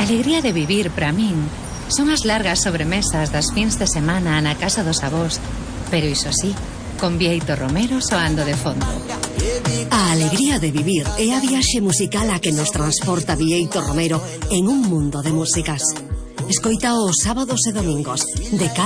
alegría de vivir para min son as largas sobremesas das fins de semana na casa dos avós, pero iso sí, con Bieito Romero soando de fondo. A alegría de vivir é a viaxe musical a que nos transporta Bieito Romero en un mundo de músicas. Escoita os sábados e domingos, de